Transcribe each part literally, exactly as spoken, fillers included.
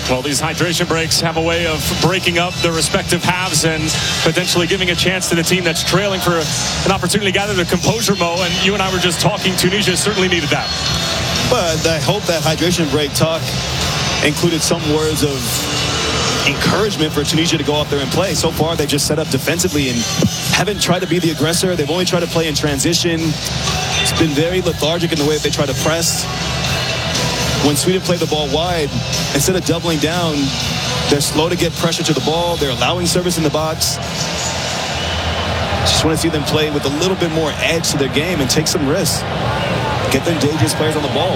Well, these hydration breaks have a way of breaking up the respective halves and potentially giving a chance to the team that's trailing for an opportunity to gather their composure, Mo. And you and I were just talking. Tunisia certainly needed that. But I hope that hydration break talk included some words of encouragement for Tunisia to go out there and play. So far, they've just set up defensively and haven't tried to be the aggressor. They've only tried to play in transition. It's been very lethargic in the way that they try to press. When Sweden play the ball wide, instead of doubling down, they're slow to get pressure to the ball. They're allowing service in the box. Just want to see them play with a little bit more edge to their game and take some risks. Get them dangerous players on the ball.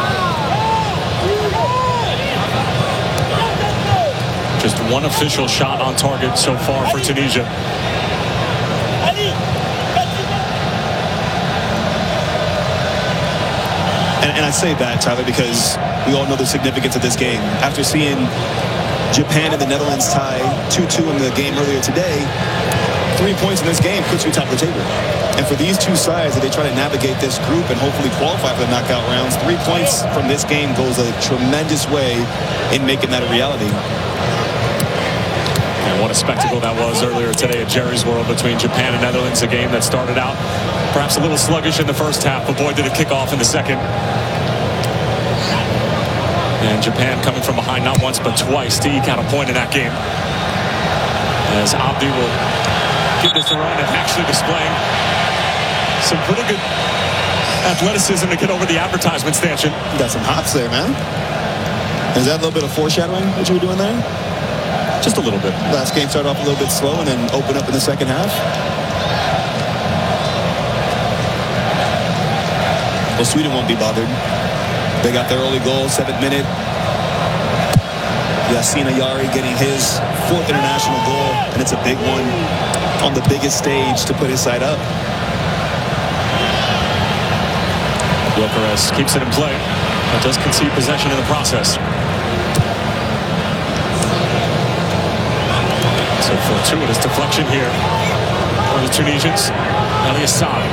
Just one official shot on target so far for Tunisia. And, and I say that, Tyler, because we all know the significance of this game. After seeing Japan and the Netherlands tie two two in the game earlier today, three points in this game puts you top of the table. And for these two sides, as they try to navigate this group and hopefully qualify for the knockout rounds, three points from this game goes a tremendous way in making that a reality. And what a spectacle that was earlier today at Jerry's World between Japan and Netherlands, a game that started out perhaps a little sluggish in the first half, but boy, did it kick off in the second. And Japan coming from behind not once but twice to eke out a point in that game. As Abdi will give this a run and actually displaying some pretty good athleticism to get over the advertisement stanchion. You got some hops there, man. Is that a little bit of foreshadowing that you were doing there? Just a little bit. Last game started off a little bit slow and then open up in the second half. Well, Sweden won't be bothered. They got their early goal, seventh minute. Yasin Ayari getting his fourth international goal, and it's a big one on the biggest stage to put his side up. Gyökeres keeps it in play, but does concede possession in the process. So fortuitous deflection here for the Tunisians. Ali Assad.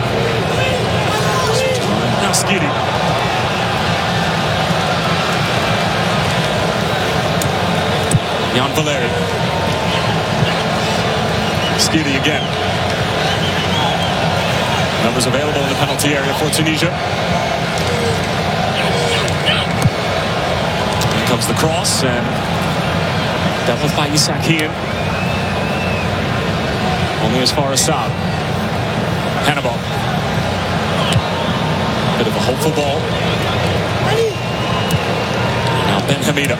Now Skiri. Jan Valeri. Skiri again. Numbers available in the penalty area for Tunisia. Here comes the cross and dealt with by Isakian. Only as far as Saab. Hannibal. Bit of a hopeful ball. Now Ben Hamida.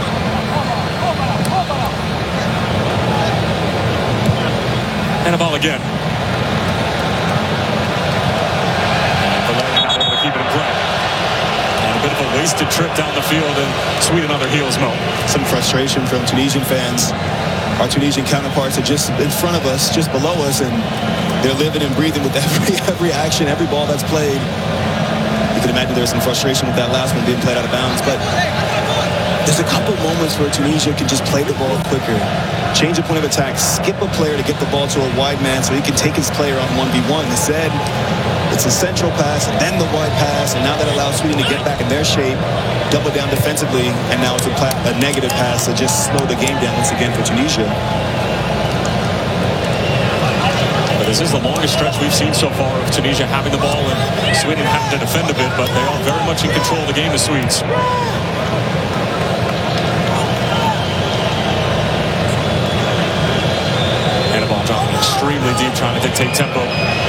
Hannibal again. And Valeri not able to keep it in play. And a bit of a wasted trip down the field, and Sweden on their heels, Mo. Some frustration from Tunisian fans. Our Tunisian counterparts are just in front of us, just below us, and they're living and breathing with every every action, every ball that's played. You can imagine there's some frustration with that last one being played out of bounds, but there's a couple moments where Tunisia can just play the ball quicker, change the point of attack, skip a player to get the ball to a wide man so he can take his player on one v one. Instead, it's a central pass and then the wide pass, and now that allows Sweden to get back in their shape, double down defensively, and now it's a, a negative pass to just slow the game down once again for Tunisia. But this is the longest stretch we've seen so far of Tunisia having the ball and Sweden having to defend a bit, but they are very much in control of the game, the Swedes. Hannibal dropping extremely deep, trying to dictate tempo.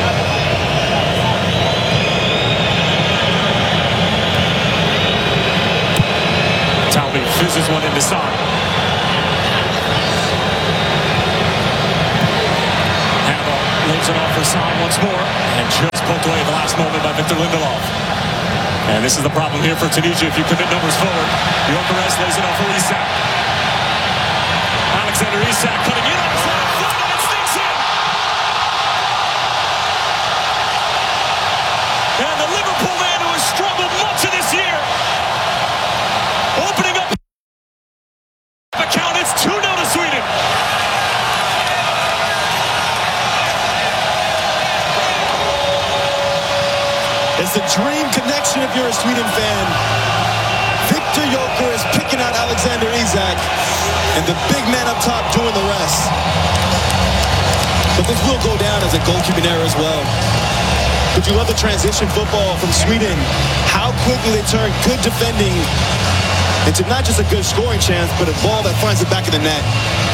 Talbi fizzes one into Saad. Hannibal leaves it off for Saad once more, and just poked away at the last moment by Victor Lindelof. And this is the problem here for Tunisia if you commit numbers forward. Gyökeres lays it off for Isak. Alexander Isak cutting in on his left foot, and it sneaks in. And the Liverpool man who has struggled much of this year, opening up the count. It's two nil to Sweden. It's a dream connection if you're a Sweden fan. Victor Gyökeres picking out Alexander Isak. and the big man up top doing the rest. But this will go down as a goalkeeping error as well. But you love the transition football from Sweden. How quickly they turn good defending into not just a good scoring chance, but a ball that finds the back of the net.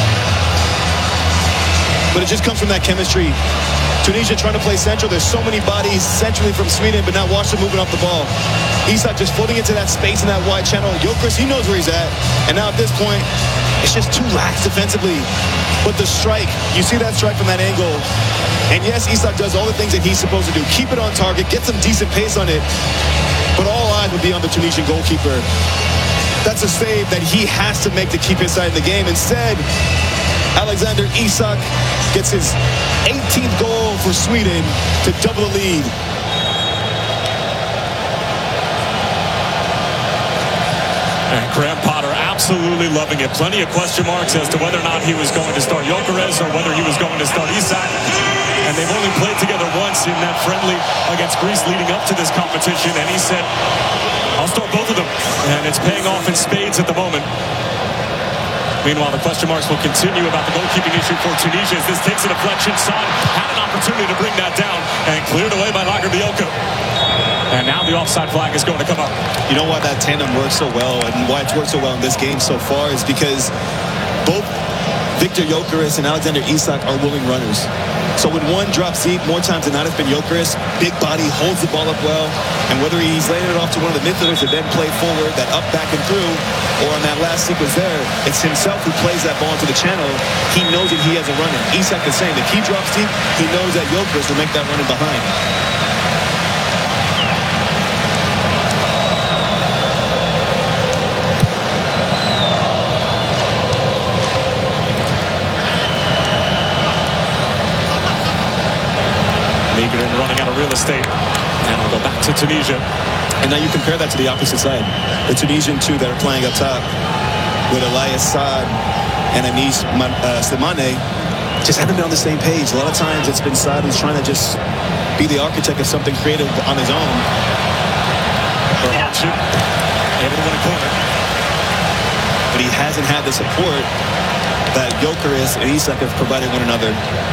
But it just comes from that chemistry. Tunisia trying to play central. There's so many bodies centrally from Sweden, but now watch them moving off the ball. Isak just floating into that space in that wide channel. Gyökeres, he knows where he's at. And now at this point, it's just too lax defensively. But the strike, you see that strike from that angle. And yes, Isak does all the things that he's supposed to do. Keep it on target, get some decent pace on it. But all eyes would be on the Tunisian goalkeeper. That's a save that he has to make to keep his side in the game. Instead, Alexander Isak gets his eighteenth goal for Sweden to double the lead. And Graham Potter absolutely loving it. Plenty of question marks as to whether or not he was going to start Gyökeres or whether he was going to start Isak. And they've only played together once in that friendly against Greece leading up to this competition. And he said, I'll start both of them. And it's paying off in spades at the moment. Meanwhile, the question marks will continue about the goalkeeping issue for Tunisia as this takes a deflection. Son had an opportunity to bring that down and cleared away by Lagerbielke. And now the offside flag is going to come up. You know why that tandem works so well and why it's worked so well in this game so far is because both Viktor Gyökeres and Alexander Isak are willing runners. So when one drops deep, more times than not, it's been Gyökeres. Big body, holds the ball up well. And whether he's laying it off to one of the midfielders to then play forward, that up, back, and through, or on that last sequence there, it's himself who plays that ball into the channel. He knows that he has a runner. Isak is saying if he drops deep, he knows that Gyökeres will make that running behind. Nigrin running out of real estate. And we'll go back to Tunisia. And now you compare that to the opposite side. The Tunisian two that are playing up top with Elias Saad and Anis uh, Slimane just haven't been on the same page. A lot of times it's been Saad who's trying to just be the architect of something creative on his own. Able to win a corner. But he hasn't had the support that Gyökeres and Isak have provided one another.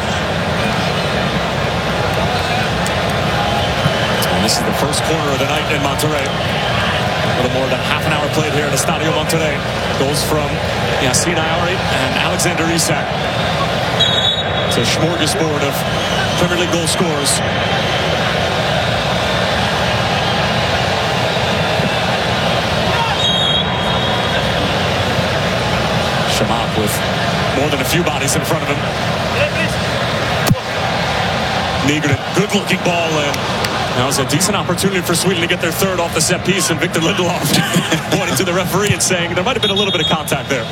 This is the first corner of the night in Monterrey. A little more than half an hour played here at Estadio Monterrey. Goals from Yassine Ayari and Alexander Isak. It's a smorgasbord of Premier League goal scorers. Chamakh with more than a few bodies in front of him. Nigrin, good-looking ball in. Now it's a decent opportunity for Sweden to get their third off the set piece, and Victor Lindelof pointing to the referee and saying there might have been a little bit of contact there.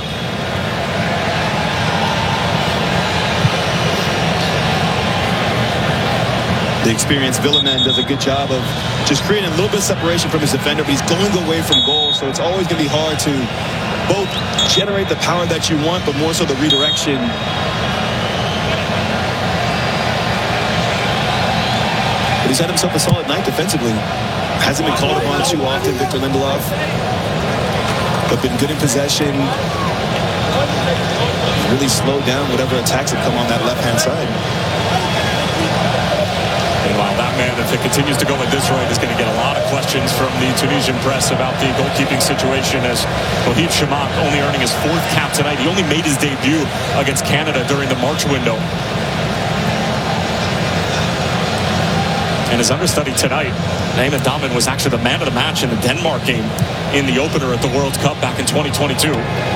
The experienced Villemin does a good job of just creating a little bit of separation from his defender, but he's going away from goal, so it's always going to be hard to both generate the power that you want, but more so the redirection. But he's had himself a solid night defensively. Hasn't been called upon too often, Victor Lindelof. But been good in possession. Really slowed down whatever attacks have come on that left-hand side. Meanwhile, that man, if it continues to go at this rate, is going to get a lot of questions from the Tunisian press about the goalkeeping situation, as Wahid Chamakh only earning his fourth cap tonight. He only made his debut against Canada during the March window. And his understudy tonight, Naima Daman, was actually the man of the match in the Denmark game in the opener at the World Cup back in twenty twenty-two.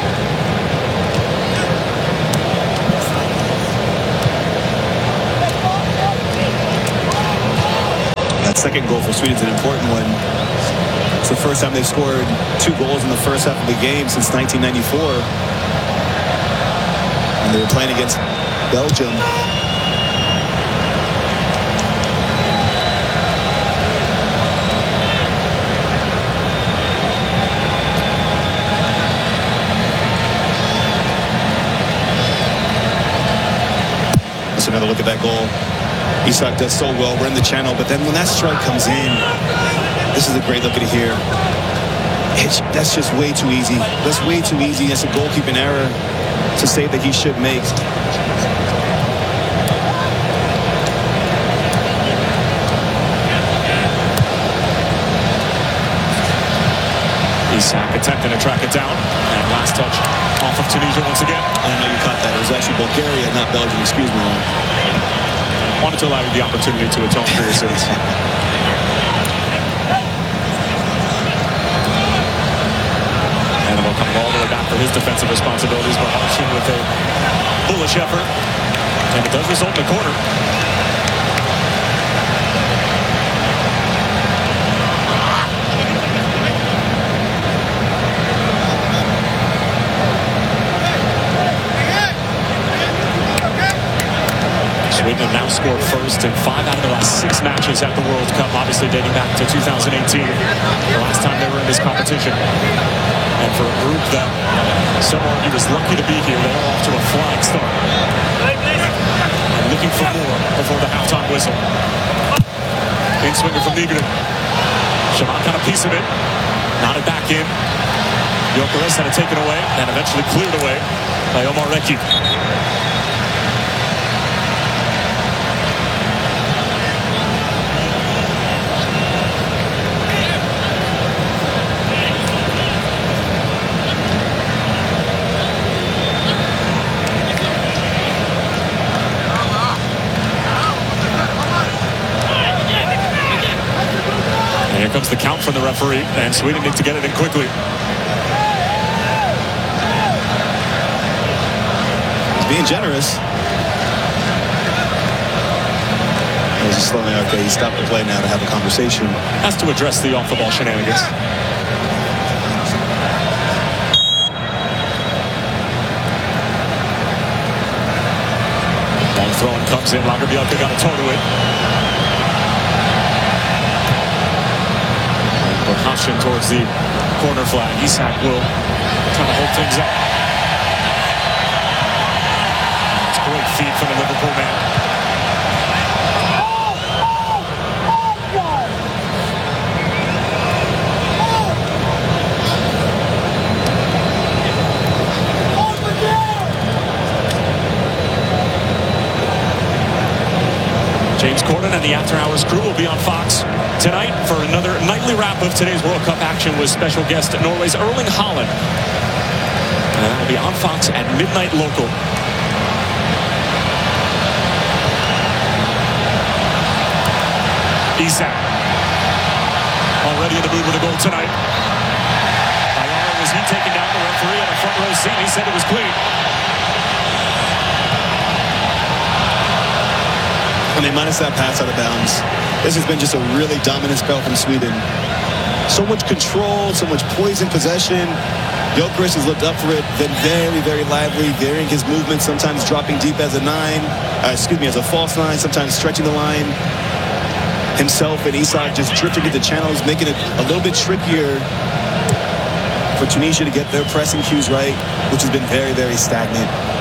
That second goal for Sweden is an important one. It's the first time they've scored two goals in the first half of the game since nineteen ninety-four. And they were playing against Belgium. Another look at that goal. Isak does so well. We're in the channel, but then when that strike comes in, this is a great look at it here. It's, that's just way too easy. That's way too easy. That's a goalkeeping error. to save that he should make. Isak attempting to track it down. And last touch off of Tunisia once again. I don't know you caught that. It was actually Bulgaria, not Belgium. Excuse me. Wanted to allow you the opportunity to atone for your sins. Animal coming all the way back for his defensive responsibilities, but Harshin with a bullish effort. And it does result in a corner. Sweden have now scored first in five out of the last six matches at the World Cup, obviously dating back to two thousand eighteen, the last time they were in this competition. And for a group that some argue is lucky to be here, they are off to a flying start. And looking for more before the halftime whistle. In swinger from Nygren. Shaman got a piece of it. Nodded back in. Gyökeres had it taken away and eventually cleared away by Omar Recchi. Here comes the count from the referee, and Sweden need to get it in quickly. He's being generous. He's just slowing. Okay, he stopped the play now to have a conversation. Has to address the off-the-ball shenanigans. Long throw and comes in. Lagerbielke got a toe to it. Harshin towards the corner flag. Isak will try to hold things up. It's a great feed from the Liverpool man. James Corden and the After Hours crew will be on Fox tonight for another nightly wrap of today's World Cup action with special guest Norway's Erling Haaland. And that will be on Fox at midnight local. Isak already in the mood with a goal tonight. Ayala, was he taken down? The referee on the front row seat, he said it was clean. And they minus that pass out of bounds. This has been just a really dominant spell from Sweden. So much control, so much poison possession. Gyökeres has looked up for it, been very, very lively, varying his movement, sometimes dropping deep as a nine, uh, excuse me, as a false nine, sometimes stretching the line. Himself and Isak just drifting into channels, making it a little bit trickier for Tunisia to get their pressing cues right, which has been very, very stagnant.